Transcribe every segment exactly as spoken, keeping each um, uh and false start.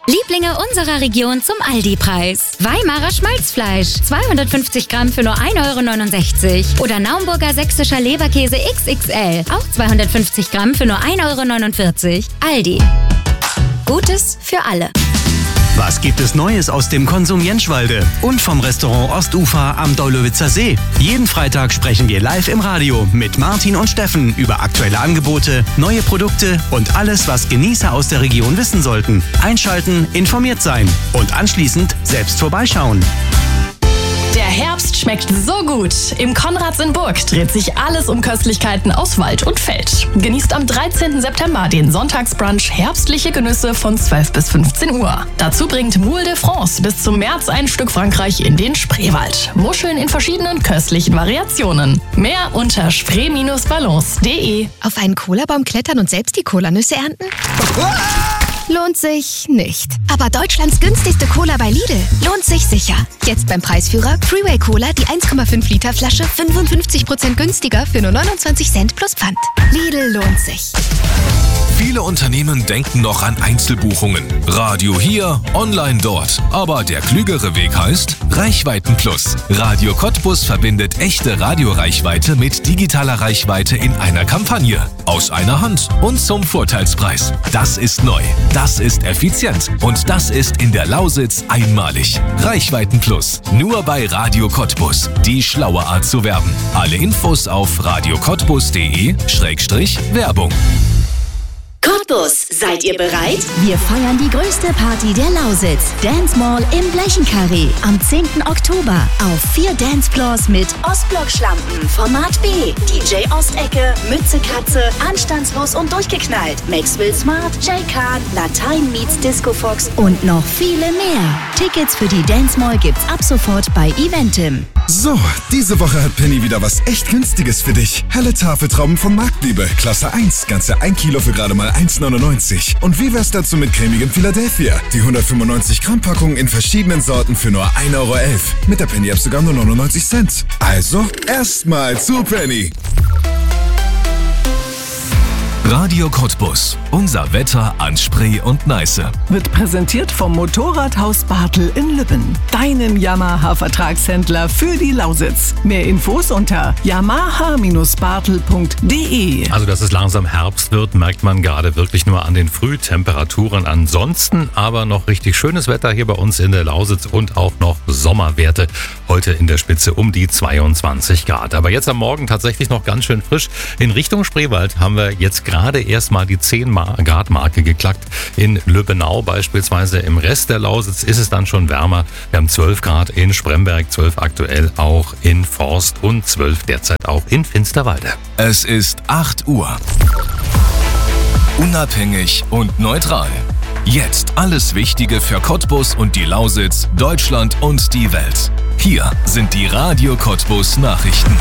Lieblinge unserer Region zum Aldi-Preis. Weimarer Schmalzfleisch, zweihundertfünfzig Gramm für nur ein Euro neunundsechzig. Oder Naumburger sächsischer Leberkäse X X L, auch zweihundertfünfzig Gramm für nur ein Euro neunundvierzig. Aldi. Gutes für alle. Was gibt es Neues aus dem Konsum Jenschwalde und vom Restaurant Ostufer am Daulowitzer See? Jeden Freitag sprechen wir live im Radio mit Martin und Steffen über aktuelle Angebote, neue Produkte und alles, was Genießer aus der Region wissen sollten. Einschalten, informiert sein und anschließend selbst vorbeischauen. Der Herbst schmeckt so gut. Im Konrads in Burg dreht sich alles um Köstlichkeiten aus Wald und Feld. Genießt am dreizehnten September den Sonntagsbrunch Herbstliche Genüsse von zwölf bis fünfzehn Uhr. Dazu bringt Moule de France bis zum März ein Stück Frankreich in den Spreewald. Muscheln in verschiedenen köstlichen Variationen. Mehr unter spree Bindestrich balance punkt de. Auf einen Colabaum klettern und selbst die Colanüsse ernten? Lohnt sich nicht. Aber Deutschlands günstigste Cola bei Lidl lohnt sich sicher. Jetzt beim Preisführer Freeway Cola die eins Komma fünf Liter Flasche fünfundfünfzig Prozent günstiger für nur neunundzwanzig Cent plus Pfand. Lidl lohnt sich. Viele Unternehmen denken noch an Einzelbuchungen. Radio hier, online dort. Aber der klügere Weg heißt Reichweiten Plus. Radio Cottbus verbindet echte Radioreichweite mit digitaler Reichweite in einer Kampagne. Aus einer Hand und zum Vorteilspreis. Das ist neu, das ist effizient und das ist in der Lausitz einmalig. Reichweiten Plus. Nur bei Radio Cottbus. Die schlaue Art zu werben. Alle Infos auf radio cottbus punkt de Schrägstrich Werbung. Cottbus, seid ihr bereit? Wir feiern die größte Party der Lausitz. Dance Mall im Blechenkarree am zehnten Oktober auf vier Dancefloors mit Ostblock-Schlampen, Format B, D J Ostecke, Mütze Katze, Anstandslos und durchgeknallt, Maxwell Smart, Jay Khan, Latein meets Disco Fox und noch viele mehr. Tickets für die Dance Mall gibt's ab sofort bei Eventim. So, diese Woche hat Penny wieder was echt Günstiges für dich. Helle Tafeltrauben von Marktliebe, Klasse eins, ganze ein Kilo für gerade mal eins neunundneunzig. Und wie wär's dazu mit cremigem Philadelphia? Die hundertfünfundneunzig Gramm Packung in verschiedenen Sorten für nur ein Euro elf. Mit der Penny App sogar nur neunundneunzig Cent. Also, erstmal zu Penny. Radio Cottbus. Unser Wetter an Spree und Neiße. Wird präsentiert vom Motorradhaus Bartel in Lübben. Deinem Yamaha-Vertragshändler für die Lausitz. Mehr Infos unter yamaha Bindestrich bartel punkt de. Also, dass es langsam Herbst wird, merkt man gerade wirklich nur an den Frühtemperaturen. Ansonsten aber noch richtig schönes Wetter hier bei uns in der Lausitz und auch noch Sommerwerte. Heute in der Spitze um die zweiundzwanzig Grad. Aber jetzt am Morgen tatsächlich noch ganz schön frisch. In Richtung Spreewald haben wir jetzt gerade gerade erstmal die zehn Grad Marke geknackt. In Lübbenau beispielsweise. Im Rest der Lausitz ist es dann schon wärmer. Wir haben zwölf Grad in Spremberg, zwölf aktuell auch in Forst und zwölf derzeit auch in Finsterwalde. Es ist acht Uhr. Unabhängig und neutral. Jetzt alles Wichtige für Cottbus und die Lausitz, Deutschland und die Welt. Hier sind die Radio Cottbus Nachrichten.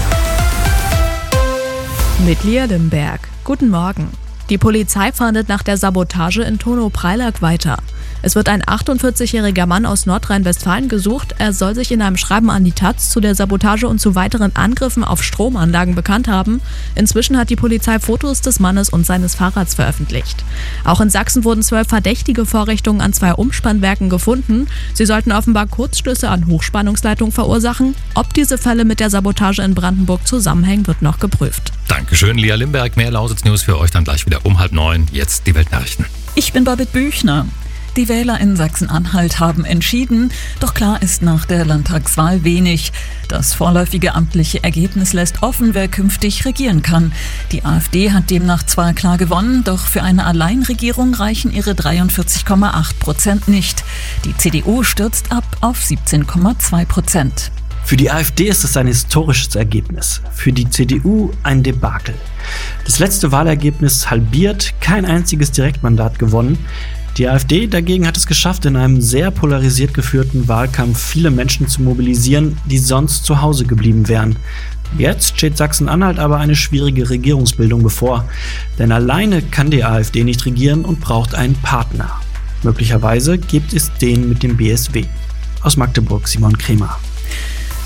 Mit Lia Limberg. Guten Morgen. Die Polizei fahndet nach der Sabotage in Tono-Preilack weiter. Es wird ein achtundvierzigjähriger Mann aus Nordrhein-Westfalen gesucht. Er soll sich in einem Schreiben an die Taz zu der Sabotage und zu weiteren Angriffen auf Stromanlagen bekannt haben. Inzwischen hat die Polizei Fotos des Mannes und seines Fahrrads veröffentlicht. Auch in Sachsen wurden zwölf verdächtige Vorrichtungen an zwei Umspannwerken gefunden. Sie sollten offenbar Kurzschlüsse an Hochspannungsleitungen verursachen. Ob diese Fälle mit der Sabotage in Brandenburg zusammenhängen, wird noch geprüft. Dankeschön, Lia Limberg. Mehr Lausitz-News für euch dann gleich wieder um halb neun. Jetzt die Weltnachrichten. Ich bin Babette Büchner. Die Wähler in Sachsen-Anhalt haben entschieden, doch klar ist nach der Landtagswahl wenig. Das vorläufige amtliche Ergebnis lässt offen, wer künftig regieren kann. Die AfD hat demnach zwar klar gewonnen, doch für eine Alleinregierung reichen ihre dreiundvierzig Komma acht Prozent nicht. Die C D U stürzt ab auf siebzehn Komma zwei Prozent. Für die AfD ist es ein historisches Ergebnis, für die C D U ein Debakel. Das letzte Wahlergebnis halbiert, kein einziges Direktmandat gewonnen. Die AfD dagegen hat es geschafft, in einem sehr polarisiert geführten Wahlkampf viele Menschen zu mobilisieren, die sonst zu Hause geblieben wären. Jetzt steht Sachsen-Anhalt aber eine schwierige Regierungsbildung bevor, denn alleine kann die AfD nicht regieren und braucht einen Partner. Möglicherweise gibt es den mit dem B S W. Aus Magdeburg Simon Kremer.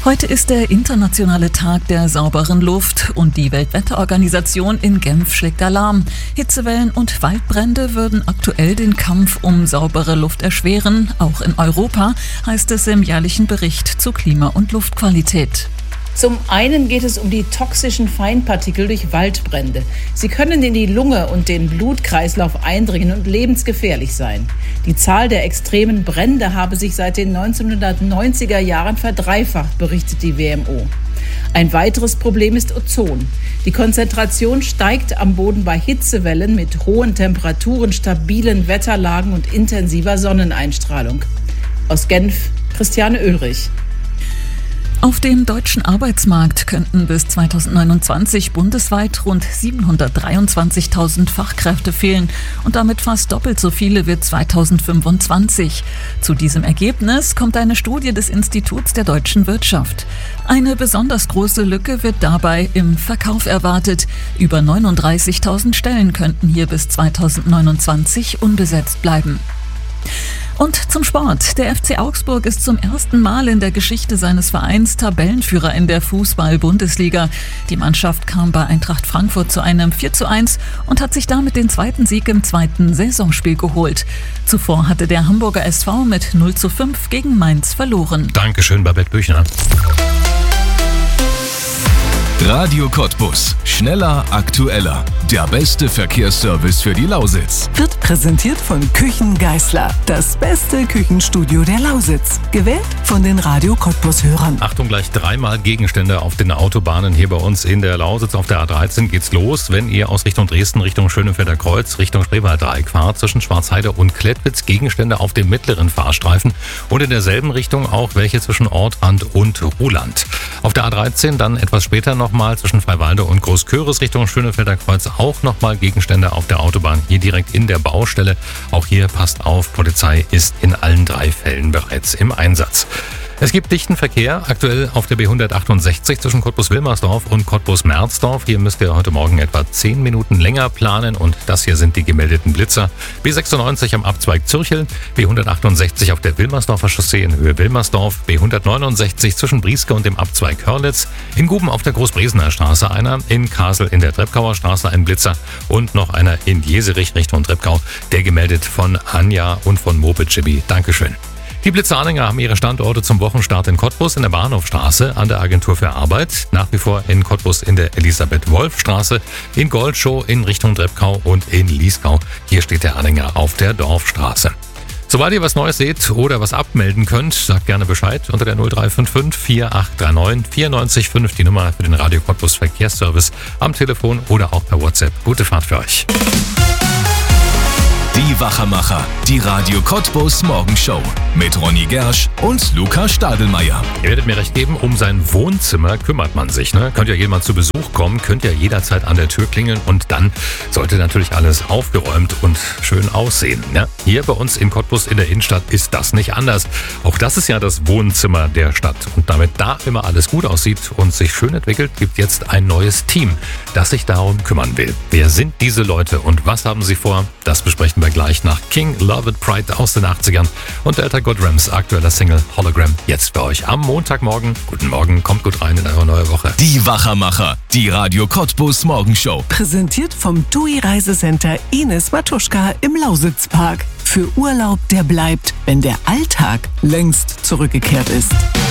Heute ist der internationale Tag der sauberen Luft und die Weltwetterorganisation in Genf schlägt Alarm. Hitzewellen und Waldbrände würden aktuell den Kampf um saubere Luft erschweren, auch in Europa, heißt es im jährlichen Bericht zu Klima- und Luftqualität. Zum einen geht es um die toxischen Feinpartikel durch Waldbrände. Sie können in die Lunge und den Blutkreislauf eindringen und lebensgefährlich sein. Die Zahl der extremen Brände habe sich seit den neunzehnhundertneunziger Jahren verdreifacht, berichtet die W M O. Ein weiteres Problem ist Ozon. Die Konzentration steigt am Boden bei Hitzewellen mit hohen Temperaturen, stabilen Wetterlagen und intensiver Sonneneinstrahlung. Aus Genf, Christiane Oehlrich. Auf dem deutschen Arbeitsmarkt könnten bis zweitausendneunundzwanzig bundesweit rund siebenhundertdreiundzwanzigtausend Fachkräfte fehlen und damit fast doppelt so viele wie zweitausendfünfundzwanzig. Zu diesem Ergebnis kommt eine Studie des Instituts der deutschen Wirtschaft. Eine besonders große Lücke wird dabei im Verkauf erwartet. Über neununddreißigtausend Stellen könnten hier bis zweitausendneunundzwanzig unbesetzt bleiben. Und zum Sport. Der F C Augsburg ist zum ersten Mal in der Geschichte seines Vereins Tabellenführer in der Fußball-Bundesliga. Die Mannschaft kam bei Eintracht Frankfurt zu einem vier zu eins und hat sich damit den zweiten Sieg im zweiten Saisonspiel geholt. Zuvor hatte der Hamburger S V mit null zu fünf gegen Mainz verloren. Dankeschön, Babette Büchner. Radio Cottbus. Schneller, aktueller. Der beste Verkehrsservice für die Lausitz. Wird präsentiert von Küchen Geisler. Das beste Küchenstudio der Lausitz. Gewählt von den Radio Cottbus-Hörern. Achtung, gleich dreimal Gegenstände auf den Autobahnen hier bei uns in der Lausitz. Auf der A dreizehn geht's los, wenn ihr aus Richtung Dresden, Richtung Schönefelder Kreuz, Richtung Spreewalddreieck fahrt. Zwischen Schwarzheide und Klettwitz Gegenstände auf dem mittleren Fahrstreifen. Und in derselben Richtung auch welche zwischen Ortrand und Ruhland. Auf der A dreizehn dann etwas später nochmal zwischen Freiwalde und Großköris Richtung Schönefelder Kreuz auch nochmal Gegenstände auf der Autobahn, hier direkt in der Baustelle. Auch hier passt auf, Polizei ist in allen drei Fällen bereits im Einsatz. Es gibt dichten Verkehr, aktuell auf der B hundertachtundsechzig zwischen Cottbus-Wilmersdorf und Cottbus-Merzdorf. Hier müsst ihr heute Morgen etwa zehn Minuten länger planen und das hier sind die gemeldeten Blitzer. B sechsundneunzig am Abzweig Zürchel, B hundertachtundsechzig auf der Wilmersdorfer Chaussee in Höhe Wilmersdorf, B hundertneunundsechzig zwischen Brieske und dem Abzweig Hörlitz, in Guben auf der Großbresener Straße einer, in Kassel in der Treppgauer Straße ein Blitzer und noch einer in Jeserich Richtung Treppgau, der gemeldet von Anja und von Moped Chibi. Dankeschön. Die Blitzeranhänger haben ihre Standorte zum Wochenstart in Cottbus in der Bahnhofstraße, an der Agentur für Arbeit, nach wie vor in Cottbus in der Elisabeth-Wolf-Straße, in Goldschow in Richtung Treppgau und in Liesgau. Hier steht der Anhänger auf der Dorfstraße. Sobald ihr was Neues seht oder was abmelden könnt, sagt gerne Bescheid unter der null drei fünf fünf vier acht drei neun vier neun fünf, die Nummer für den Radio Cottbus Verkehrsservice am Telefon oder auch per WhatsApp. Gute Fahrt für euch. Die Wachermacher, die Radio Cottbus Morgenshow mit Ronny Gersch und Luca Stadelmeier. Ihr werdet mir recht geben, um sein Wohnzimmer kümmert man sich. Ne? Könnt ja jemand zu Besuch kommen, könnt ja jederzeit an der Tür klingeln und dann sollte natürlich alles aufgeräumt und schön aussehen. Ne? Hier bei uns in Cottbus in der Innenstadt ist das nicht anders. Auch das ist ja das Wohnzimmer der Stadt. Und damit da immer alles gut aussieht und sich schön entwickelt, gibt jetzt ein neues Team, das sich darum kümmern will. Wer sind diese Leute und was haben sie vor? Das besprechen wir gleich nach King, Love It, Pride aus den achtzigern und Delta God Rams aktueller Single Hologram jetzt bei euch am Montagmorgen. Guten Morgen, kommt gut rein in eure neue Woche. Die Wachermacher, die Radio Cottbus Morgenshow. Präsentiert vom T U I Reisecenter Ines Matuschka im Lausitzpark. Für Urlaub, der bleibt, wenn der Alltag längst zurückgekehrt ist.